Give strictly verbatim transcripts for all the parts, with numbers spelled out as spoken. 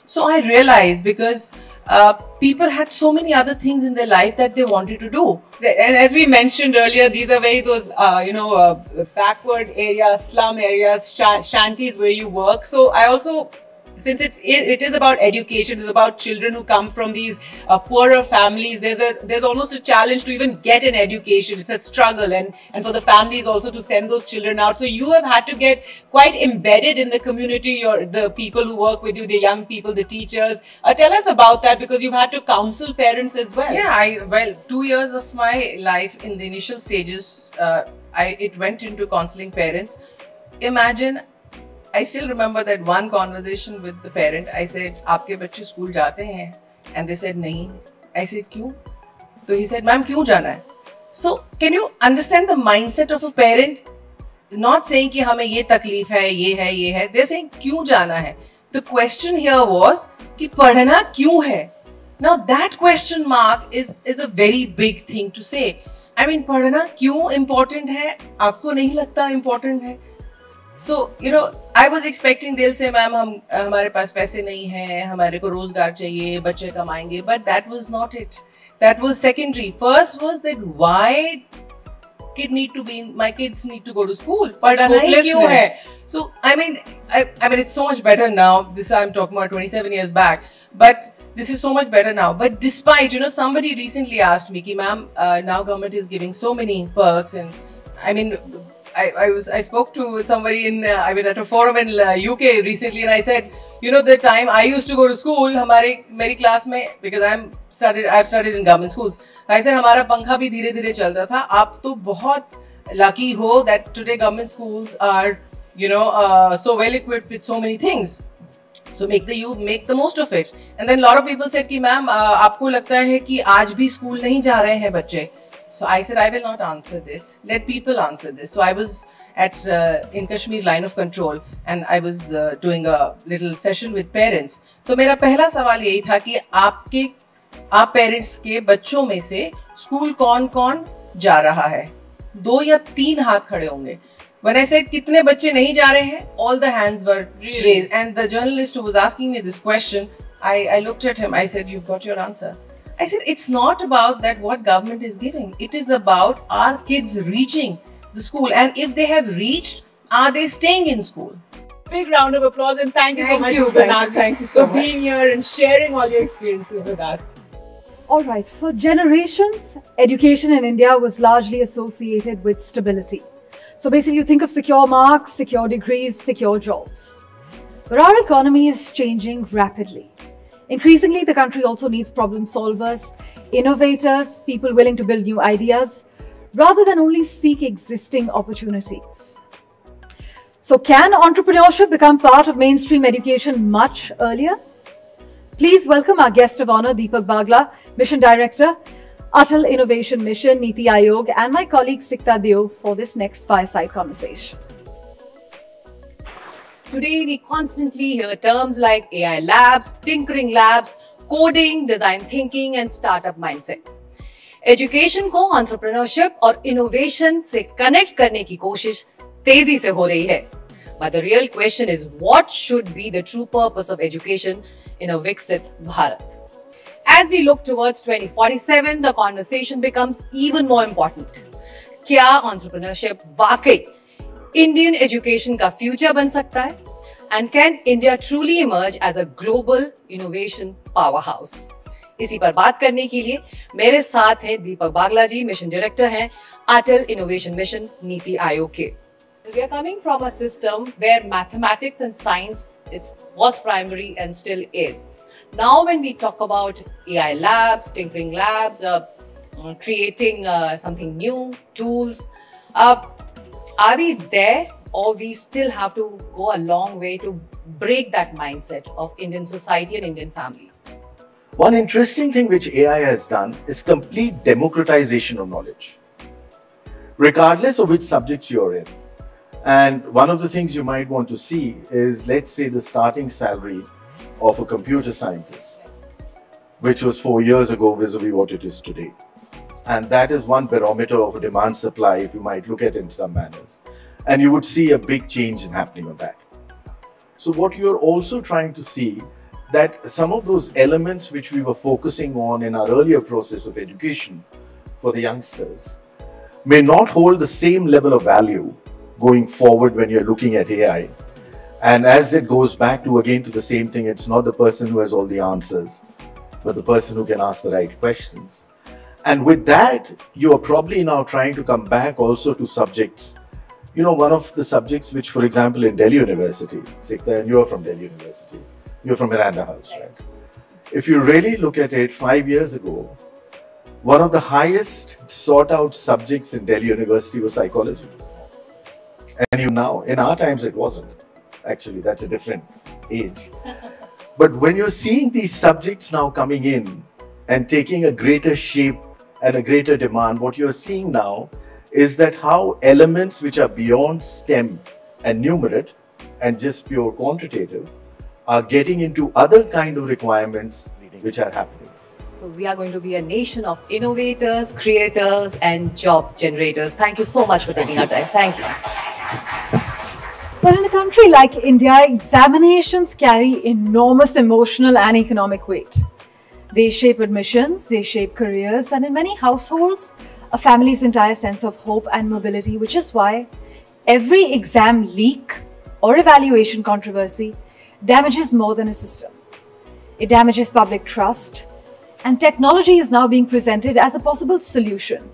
So I realized because uh, people had so many other things in their life that they wanted to do. And as we mentioned earlier, these are very those, uh, you know, uh, backward areas, slum areas, sh shanties where you work. So I also, since it's, it is about education, it's about children who come from these uh, poorer families, there's a there's almost a challenge to even get an education. It's a struggle, and, and for the families also to send those children out. So you have had to get quite embedded in the community, or the people who work with you, the young people, the teachers. Uh, tell us about that, because you've had to counsel parents as well. Yeah, I well, two years of my life in the initial stages, uh, I it went into counseling parents. Imagine, I still remember that one conversation with the parent. I said, "आपके बच्चे school जाते हैं?" And they said, "नहीं." I said, "क्यों?" So he said, "ma'am क्यों जाना है?" So can you understand the mindset of a parent? Not saying कि हमें ये तकलीफ है, ये है, ये है. They're saying क्यों जाना है. The question here was कि पढ़ना क्यों है. Now that question mark is is a very big thing to say. I mean, पढ़ना क्यों important है? आपको नहीं लगता important है? So, you know, I was expecting they'll say, "ma'am हम हमारे पास पैसे नहीं हैं, हमारे को रोजगार चाहिए, बच्चे कमाएंगे." But that was not it. That was secondary. First was that why kid need to be, my kids need to go to school. पढ़ना ही क्यों है? So, I mean, I, I mean, it's so much better now. This I'm talking about twenty-seven years back. But this is so much better now. But despite, you know, somebody recently asked me, "Ki ma'am, uh, now government is giving so many perks," and I mean, I, I was I spoke to somebody in uh, I mean at a forum in uh, U K recently, and I said, you know, the time I used to go to school, हमारे मेरी class में, because I'm studied I've studied in government schools, I said हमारा पंखा भी धीरे धीरे चलता था. आप तो बहुत lucky हो that today government schools are, you know, uh, so well equipped with so many things. So make the you make the most of it. And then a lot of people said कि ma'am uh, आपको लगता है कि आज भी school नहीं जा रहे हैं बच्चे. So I said, I will not answer this. Let people answer this. So I was at uh, in Kashmir line of control, and I was uh, doing a little session with parents. तो मेरा पहला सवाल यही था कि आपके आप parents के बच्चों में से स्कूल कौन कौन जा रहा है? दो या तीन हाथ खड़े होंगे. When I said कितने बच्चे नहीं जा रहे हैं, all the hands were really? raised. And the journalist who was asking me this question, I, I looked at him. I said, "You've got your answer." I said, it's not about that what government is giving. It is about our kids reaching the school. And if they have reached, are they staying in school? Big round of applause, and thank you thank so much, you, thank you, thank you so for much. being here and sharing all your experiences with us. All right, for generations, education in India was largely associated with stability. So basically you think of secure marks, secure degrees, secure jobs. But our economy is changing rapidly. Increasingly, the country also needs problem solvers, innovators, people willing to build new ideas, rather than only seek existing opportunities. So can entrepreneurship become part of mainstream education much earlier? Please welcome our guest of honor, Deepak Bagla, Mission Director, Atal Innovation Mission, Niti Aayog, and my colleague Sikta Deo for this next fireside conversation. Today, we constantly hear terms like A I labs, tinkering labs, coding, design thinking, and startup mindset. Education को entrepreneurship और innovation से connect करने की कोशिश तेजी से हो रही है. But the real question is, what should be the true purpose of education in a Viksit Bharat? As we look towards twenty forty-seven, the conversation becomes even more important. क्या entrepreneurship वाकई Indian education का future बन सकता है? And can India truly emerge as a global innovation powerhouse? इसी पर बात करने के लिए मेरे साथ हैं दीपक बागला जी, मिशन डायरेक्टर हैं अटल इनोवेशन मिशन नीति आयोग के. We are coming from a system where mathematics and science is was primary and still is. Now, when we talk about A I labs, tinkering labs, uh, uh, creating uh, something new, tools, uh, are we there, or we still have to go a long way to break that mindset of Indian society and Indian families? One interesting thing which A I has done is complete democratization of knowledge, regardless of which subjects you're in. And one of the things you might want to see is, let's say, the starting salary of a computer scientist, which was four years ago vis-a-vis what it is today. And that is one barometer of a demand supply, if you might look at it in some manners. And you would see a big change in happening on that. So what you're also trying to see, that some of those elements which we were focusing on in our earlier process of education for the youngsters may not hold the same level of value going forward when you're looking at A I. And as it goes back to again to the same thing, it's not the person who has all the answers, but the person who can ask the right questions. And with that, you are probably now trying to come back also to subjects. You know, one of the subjects which, for example, in Delhi University, Sikta, and you are from Delhi University, you're from Miranda House, right? If you really look at it, five years ago, one of the highest sought out subjects in Delhi University was psychology. And you now, in our times, it wasn't. Actually, that's a different age. But when you're seeing these subjects now coming in and taking a greater shape and a greater demand, what you're seeing now is that how elements which are beyond STEM and numerate and just pure quantitative are getting into other kind of requirements which are happening. So we are going to be a nation of innovators, creators, and job generators. Thank you so much for taking our time. Thank you. But in a country like India, examinations carry enormous emotional and economic weight. They shape admissions, they shape careers, and in many households, a family's entire sense of hope and mobility, which is why every exam leak or evaluation controversy damages more than a system. It damages public trust, and technology is now being presented as a possible solution.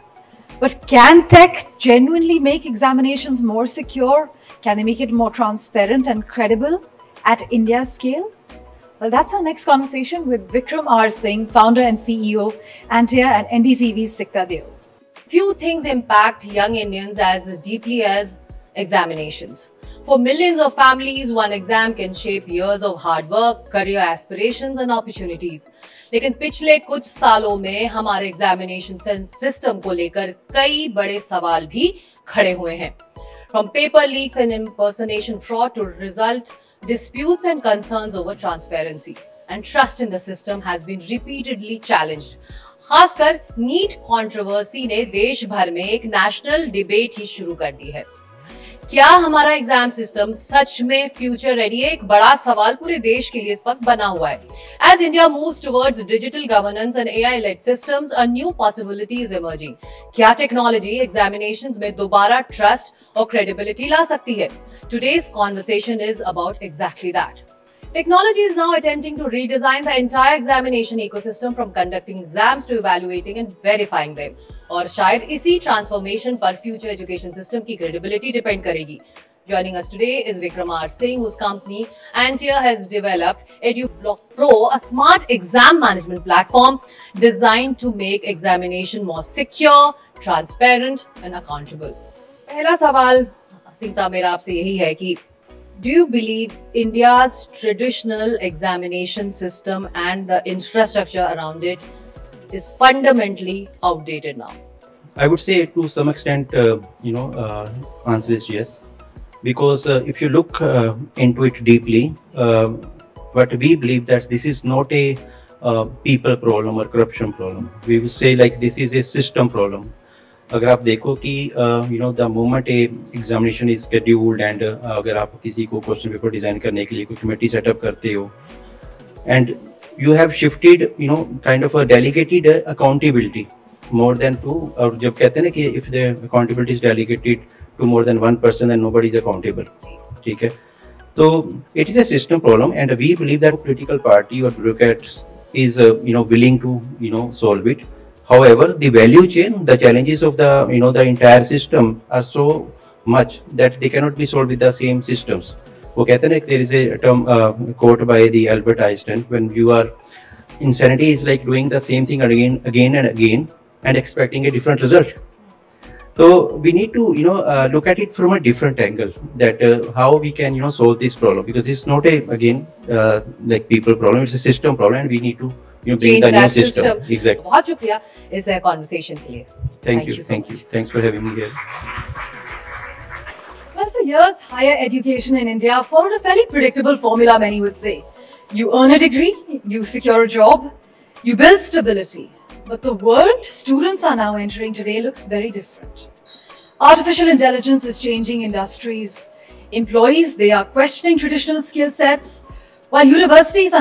But can tech genuinely make examinations more secure? Can they make it more transparent and credible at India's scale? Well, that's our next conversation with Vikram R. Singh, founder and C E O, Antia, and N D T V's Sikta Deo. Few things impact young Indians as deeply as examinations. For millions of families, one exam can shape years of hard work, career aspirations and opportunities. लेकिन पिछले कुछ सालों में हमारे examination system को लेकर कई बड़े सवाल भी खड़े हुए हैं. From paper leaks and impersonation fraud to result disputes and concerns over transparency. And trust in the system has been repeatedly challenged. खासकर नीट कंट्रोवर्सी ने देश भर में एक नेशनल डिबेट ही शुरू कर दी है. क्या हमारा एग्जाम सिस्टम सच में फ्यूचर रेडी है? एक बड़ा सवाल पूरे देश के लिए इस वक्त बना हुआ है. As India moves towards digital governance and A I-led systems, a new possibility is emerging. क्या टेक्नोलॉजी एग्जामिनेशंस में दोबारा ट्रस्ट और क्रेडिबिलिटी ला सकती है? Today's conversation is about exactly that. Technology is now attempting to redesign the entire examination ecosystem from conducting exams to evaluating and verifying them. और शायद इसी transformation पर future education system की credibility depend करेगी. Joining us today is Vikram R. Singh, whose company Antia has developed EduBlock Pro, a smart exam management platform designed to make examination more secure, transparent and accountable. पहला सवाल सिंह साहब मेरा आपसे यही है कि do you believe India's traditional examination system and the infrastructure around it is fundamentally outdated now? I would say to some extent, uh, you know, uh, answer is yes. Because uh, if you look uh, into it deeply, uh, but we believe that this is not a uh, people problem or corruption problem. We would say like this is a system problem. अगर आप देखो कि you know the moment A examination is scheduled and अगर आप किसी को question paper design करने के लिए कोई कमेटी सेटअप करते हो and you have shifted you know kind of a delegated accountability more than to, और जब कहते हैं ना कि if the accountability is delegated to more than one person and nobody is accountable, ठीक है, तो it is a system problem and we believe that political party और bureaucrats is you know willing to you know solve it. However, the value chain, the challenges of the you know the entire system are so much that they cannot be solved with the same systems. वो कहते हैं ना, there is a term uh, quote by the Albert Einstein, when you are insanity is like doing the same thing again, again and again and expecting a different result. So we need to you know uh, look at it from a different angle, that uh, how we can you know solve this problem, because this is not a again uh, like people problem, it's a system problem and we need to you bring change the that new system. system. Exactly. बहुत शुक्रिया इस conversation के लिए. Thank, Thank you, you so thank much. you. Thanks for having me here. Well, for years, higher education in India followed a fairly predictable formula, many would say. You earn a degree, you secure a job, you build stability. But the world students are now entering today looks very different. Artificial intelligence is changing industries. Employees, they are questioning traditional skill sets, while universities are